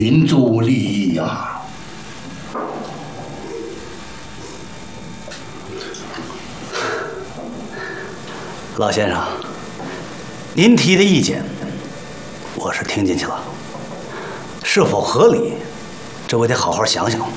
民族利益呀。 老先生，您提的意见，我是听进去了，是否合理，这我得好好想想。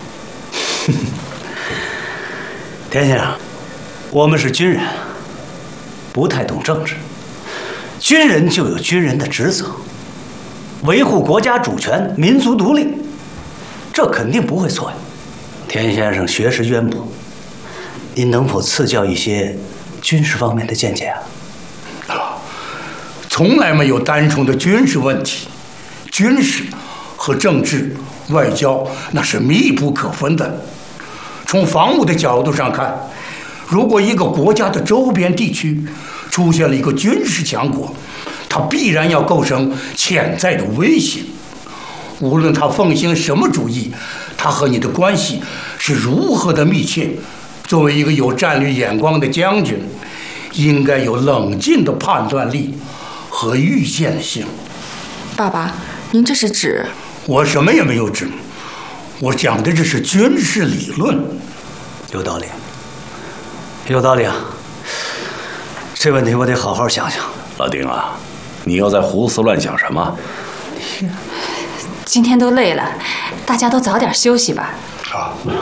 田先生，我们是军人，不太懂政治，军人就有军人的职责。 维护国家主权、民族独立，这肯定不会错呀。田先生学识渊博，您能否赐教一些军事方面的见解啊？ 从来没有单纯的军事问题，军事和政治、外交那是密不可分的。从防务的角度上看，如果一个国家的周边地区出现了一个军事强国， 它必然要构成潜在的威胁，无论他奉行什么主义，他和你的关系是如何的密切。作为一个有战略眼光的将军，应该有冷静的判断力和预见性。 爸爸，您这是指？ 我什么也没有指，我讲的这是军事理论。 有道理，有道理啊！这问题我得好好想想。 老丁啊。 你又在胡思乱想什么？ 今天都累了，大家都早点休息吧。 好。